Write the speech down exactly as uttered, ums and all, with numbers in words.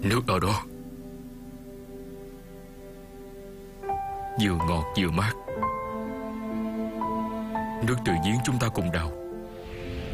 Nước ở đó vừa ngọt vừa mát. Nước từ giếng chúng ta cùng đào.